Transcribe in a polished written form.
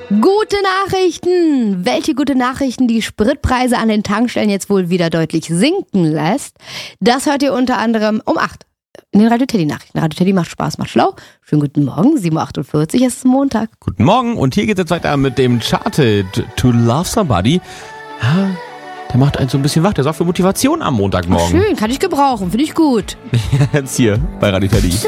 Gute Nachrichten! Welche gute Nachrichten die Spritpreise an den Tankstellen jetzt wohl wieder deutlich sinken lässt, das hört ihr unter anderem um 8 in den Radio Teddy Nachrichten. Radio Teddy macht Spaß, macht schlau. Schönen guten Morgen, 7.48 Uhr, es ist Montag. Guten Morgen und hier geht es jetzt weiter mit dem Charted To Love Somebody. Ja, der macht einen so ein bisschen wach, der sorgt für Motivation am Montagmorgen. Schön, kann ich gebrauchen, finde ich gut. Jetzt hier bei Radio Teddy.